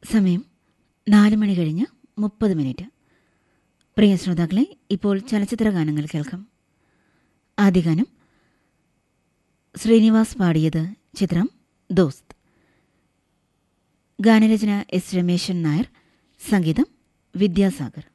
സമയം 4 മണി കഴിഞ്ഞ് 30 മിനിറ്റ്. പ്രിയ ശ്രോതാക്കളെ, ഇപ്പോൾ ചലച്ചിത്ര ഗാനങ്ങൾ കേൾക്കാം. ആദ്യ ഗാനം ശ്രീനിവാസ് പാടിയത്. ചിത്രം ദോസ്ത്. ഗാനരചന എസ് രമേശൻ നായർ, സംഗീതം വിദ്യാസാഗർ.